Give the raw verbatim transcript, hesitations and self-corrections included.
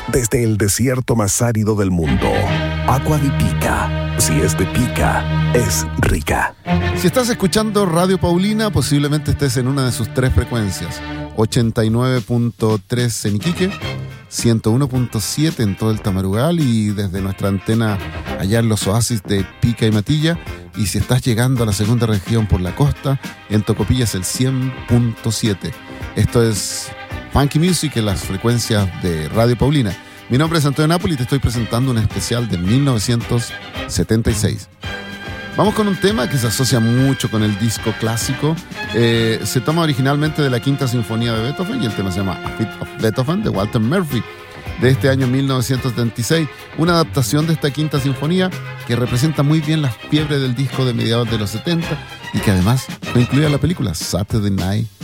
desde el desierto más árido del mundo. Agua de Pica. Si es de Pica, es rica. Si estás escuchando Radio Paulina, posiblemente estés en una de sus tres frecuencias. ochenta y nueve punto tres en Iquique, ciento uno punto siete en todo el Tamarugal y desde nuestra antena allá en los oasis de Pica y Matilla. Y si estás llegando a la segunda región por la costa, en Tocopilla es el cien punto siete. Esto es Funky Music en las frecuencias de Radio Paulina. Mi nombre es Antonio Napoli y te estoy presentando un especial de mil novecientos setenta y seis. Vamos con un tema que se asocia mucho con el disco clásico. Eh, se toma originalmente de la Quinta Sinfonía de Beethoven y el tema se llama A Fit of Beethoven de Walter Murphy, de este año mil novecientos setenta y seis. Una adaptación de esta Quinta Sinfonía que representa muy bien la fiebre del disco de mediados de los setenta y que además fue incluida en la película Saturday Night